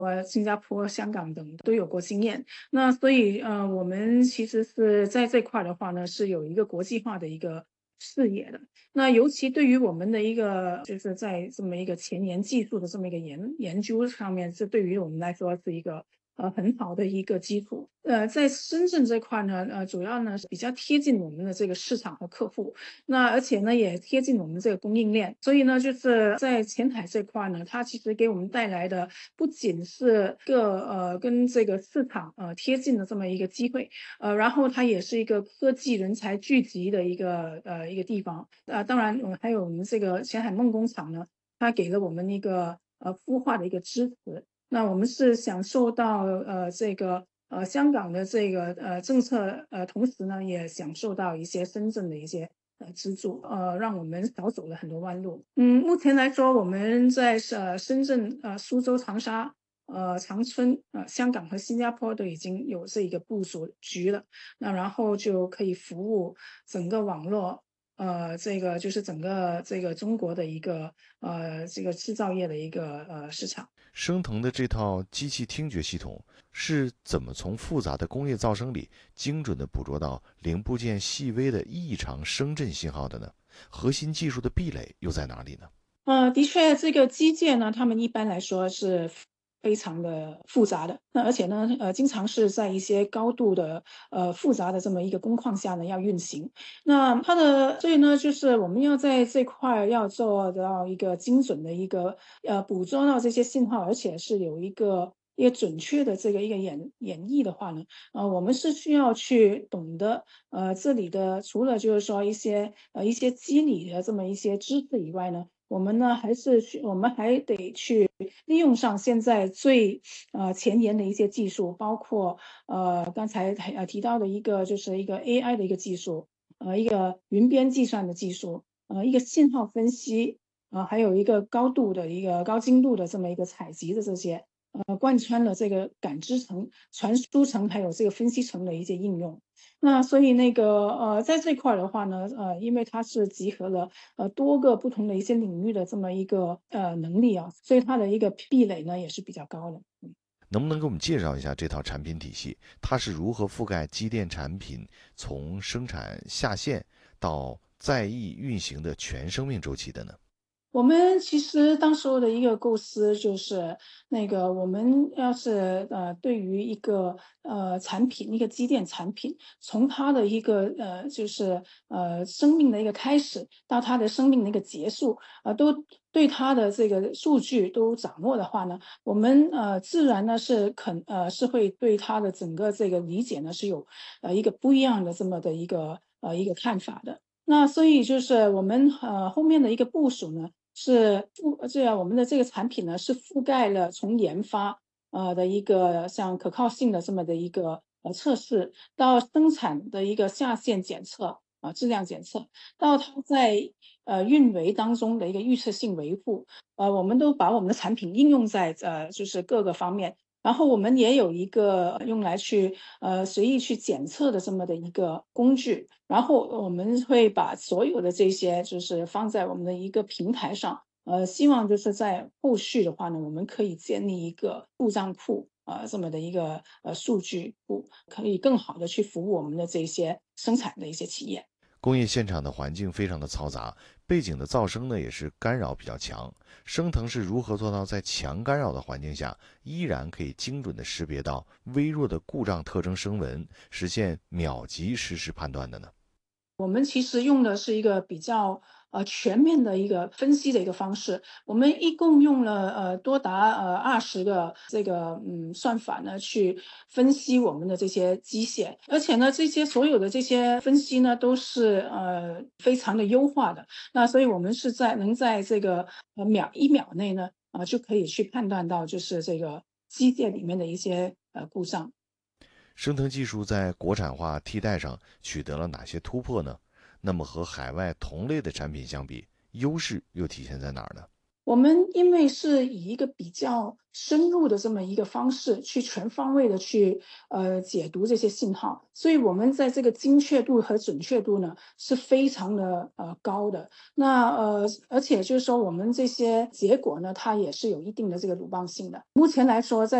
新加坡、香港等都有过经验。那所以我们其实是在这块的话呢，是有一个国际化的一个视野的。那尤其对于我们的一个就是在这么一个前沿技术的这么一个研究上面，是对于我们来说是一个很好的一个基础。在深圳这块呢，主要呢是比较贴近我们的这个市场和客户，那而且呢也贴近我们这个供应链，所以呢就是在前台这块呢，它其实给我们带来的不仅是跟这个市场贴近的这么一个机会，然后它也是一个科技人才聚集的一个地方。当然，还有我们这个前海梦工厂呢，它给了我们一个孵化的一个支持。那我们是享受到这个香港的这个政策，同时呢也享受到一些深圳的一些资助，让我们少走了很多弯路。目前来说，我们在深圳、苏州、长沙、长春、香港和新加坡都已经有这一个部署局了。那然后就可以服务整个网络，这个就是整个这个中国的一个这个制造业的一个市场。 升腾的这套机器听觉系统是怎么从复杂的工业噪声里精准地捕捉到零部件细微的异常声震信号的呢？核心技术的壁垒又在哪里呢？ 的确，这个基建呢，他们一般来说是非常的复杂的。那而且呢，经常是在一些高度的复杂的这么一个工况下呢要运行。那所以呢，就是我们要在这块儿要做到一个精准的一个捕捉到这些信号，而且是有一个准确的这个一个演绎的话呢，我们是需要去懂得这里的除了就是说一些机理的这么一些知识以外呢。我们还得去利用上现在最前沿的一些技术，包括刚才提到的一个就是一个 AI 的一个技术，一个云边计算的技术，一个信号分析，还有一个高度的一个高精度的这么一个采集的这些，贯穿了这个感知层、传输层还有这个分析层的一些应用。那所以在这块儿的话呢，因为它是集合了多个不同的一些领域的这么一个能力啊，所以它的一个壁垒呢也是比较高的。 能不能给我们介绍一下这套产品体系？它是如何覆盖机电产品从生产下线到在役运行的全生命周期的呢？ 我们其实当时候的一个构思就是，我们要是对于一个产品，一个机电产品，从它的一个就是生命的一个开始到它的生命的一个结束，都对它的这个数据都掌握的话呢，我们自然呢是会对它的整个这个理解呢是有一个不一样的这么的一个看法的。那所以就是我们后面的一个部署呢。这样我们的这个产品呢，是覆盖了从研发的一个像可靠性的这么的一个测试，到生产的一个下线检测质量检测，到它在运维当中的一个预测性维护，我们都把我们的产品应用在就是各个方面。然后我们也有一个用来去随意去检测的这么的一个工具，然后我们会把所有的这些就是放在我们的一个平台上，希望就是在后续的话呢，我们可以建立一个故障库这么的一个数据库，可以更好的去服务我们的这些生产的一些企业。 工业现场的环境非常的嘈杂，背景的噪声呢也是干扰比较强。升腾是如何做到在强干扰的环境下，依然可以精准的识别到微弱的故障特征声纹，实现秒级实时判断的呢？ 我们其实用的是一个比较全面的一个分析的一个方式。我们一共用了多达20个这个算法呢，去分析我们的这些机械，而且呢，这些所有的这些分析呢，都是非常的优化的。那所以我们是能在这个1秒内呢，就可以去判断到就是这个机械里面的一些故障。 升腾技术在国产化替代上取得了哪些突破呢？那么和海外同类的产品相比，优势又体现在哪儿呢？ 我们因为是以一个比较深入的这么一个方式去全方位的去解读这些信号，所以我们在这个精确度和准确度呢是非常的高的。那而且就是说我们这些结果呢，它也是有一定的这个鲁棒性的。目前来说，在